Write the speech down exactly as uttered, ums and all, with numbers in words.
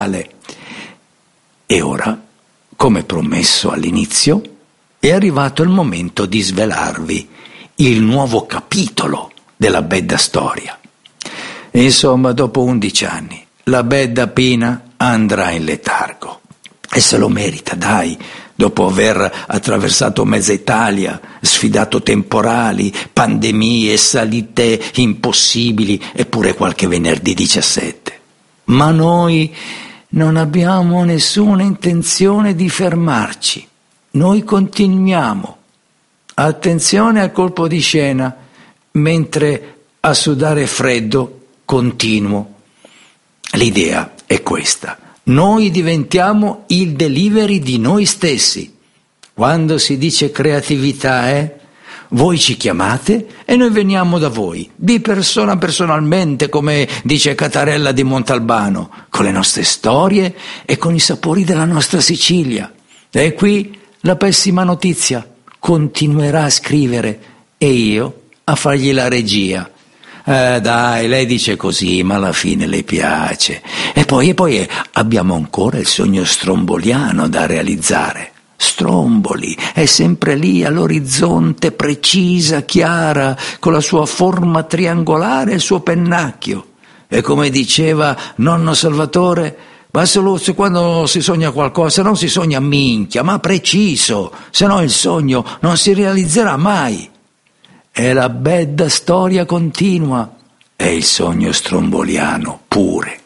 E ora, come promesso all'inizio, è arrivato il momento di svelarvi il nuovo capitolo della Bedda storia. Insomma, dopo undici anni, la Bedda Pina andrà in letargo. E se lo merita, dai, dopo aver attraversato mezza Italia, sfidato temporali, pandemie, salite impossibili e pure qualche venerdì diciassette. Ma noi non abbiamo nessuna intenzione di fermarci. Noi continuiamo. Attenzione al colpo di scena, mentre a sudare freddo continuo. L'idea è questa. Noi diventiamo il delivery di noi stessi. Quando si dice creatività, eh? Voi ci chiamate e noi veniamo da voi, di persona personalmente, come dice Catarella di Montalbano, con le nostre storie e con i sapori della nostra Sicilia. E qui la pessima notizia: continuerà a scrivere e io a fargli la regia. Eh, dai, lei dice così, ma alla fine le piace. E poi, e poi abbiamo ancora il sogno stromboliano da realizzare. Stromboli è sempre lì all'orizzonte, precisa, chiara, con la sua forma triangolare e il suo pennacchio. E come diceva nonno Salvatore, ma solo se quando si sogna qualcosa, se non si sogna minchia, ma preciso, se no il sogno non si realizzerà mai. E la Bedda storia continua, e il sogno stromboliano pure.